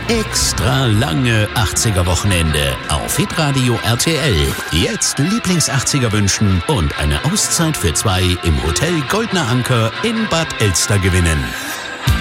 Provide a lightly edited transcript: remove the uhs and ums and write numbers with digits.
Extra lange 80er-Wochenende auf Hitradio RTL. Jetzt Lieblings-80er wünschen und eine Auszeit für 2 im Hotel Goldner Anker in Bad Elster gewinnen.